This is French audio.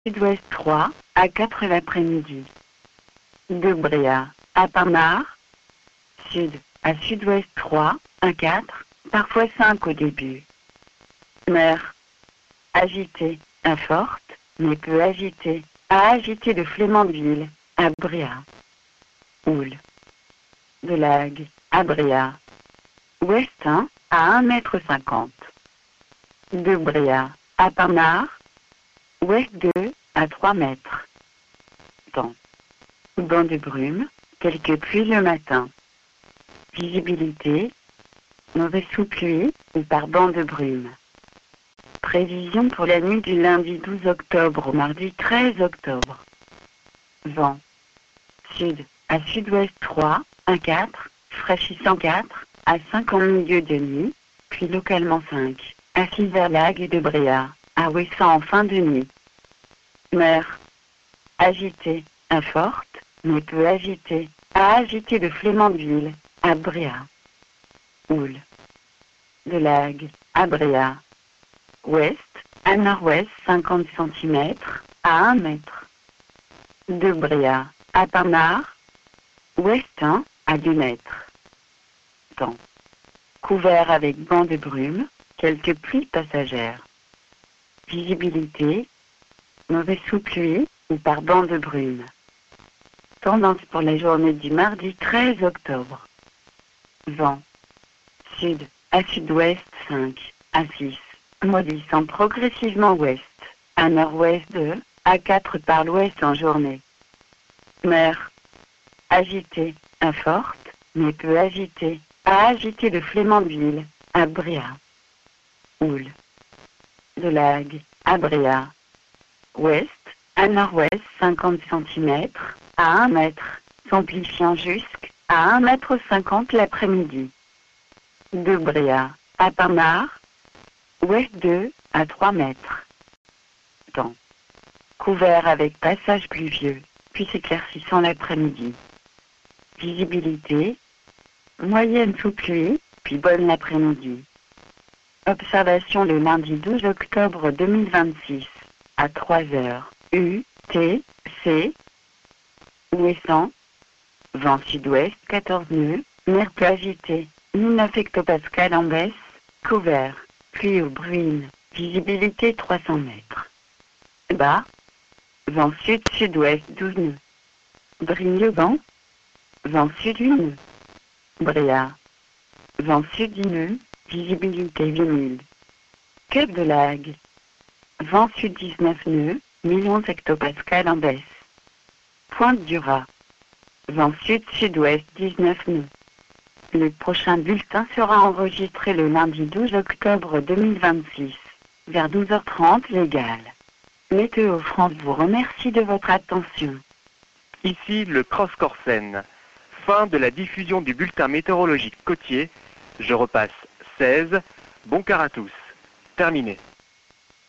Sud-Ouest 3, à 4 l'après-midi. De Bréa à Pinard. Sud, à Sud-Ouest 3, à 4, parfois 5 au début. Mer. Agitée, à forte, mais peu agitée, à agitée de Flémandeville, à Bréa. Houle. De Lague, à Bréa. Ouest 1, à 1,50 m. De Bréa à Pinard. Ouest 2, à 3 mètres. Temps. Banc de brume, quelques pluies le matin. Visibilité. Mauvais sous pluie ou par banc de brume. Prévision pour la nuit du lundi 12 octobre au mardi 13 octobre. Vent. Sud, à sud-ouest 3, à 4, fraîchissant 4, à 5 en milieu de nuit, puis localement 5, à 6 vers Lague et de Bréa, à Ouessant en fin de nuit. Mer. Agitée, à forte, mais peu agitée, à agitée de Flémandeville, à Bréa. Houle. De Lague, à Bréa. Ouest, à nord-ouest 50 cm, à 1 mètre. De Bréa à Pinard. Ouest 1, à 2 mètres. Temps. Couvert avec banc de brume, quelques pluies passagères. Visibilité. Mauvais sous pluie ou par banc de brume. Tendance pour la journée du mardi 13 octobre. Vent. Sud, à sud-ouest 5, à 6, maudissant progressivement ouest, à nord-ouest 2, à 4 par l'ouest en journée. Mer. Agitée, à forte, mais peu agitée, à agitée de Flémandeville, à Bréa. Houle. De Lague, à Bréa. Ouest, à nord-ouest 50 cm, à 1 mètre, s'amplifiant jusqu'à 1,50 m l'après-midi. De Bréa à Pinard. Ouest 2, à 3 mètres. Temps. Couvert avec passage pluvieux, puis s'éclaircissant l'après-midi. Visibilité. Moyenne sous pluie, puis bonne l'après-midi. Observation le lundi 12 octobre 2026, à 3 heures, UTC. Ouessant. Vent sud-ouest 14 nœuds, mer peu agitée, 9 hectopascales en baisse, couvert, pluie ou bruine, visibilité 300 mètres. Bas. Vent sud-sud-ouest 12 nœuds. Brigne-le-vent. Vent sud 8 nœuds. Bréa. Vent sud 10 nœuds, visibilité 8000. Cap de Lague. Vent sud 19 nœuds, 1011 hectopascales en baisse. Pointe du Raz. Vent sud-sud-ouest 19 nœuds. Le prochain bulletin sera enregistré le lundi 12 octobre 2026, vers 12h30 légal. Météo France vous remercie de votre attention. Ici le Cross Corsen. Fin de la diffusion du bulletin météorologique côtier. Je repasse 16. Bon quart à tous. Terminé.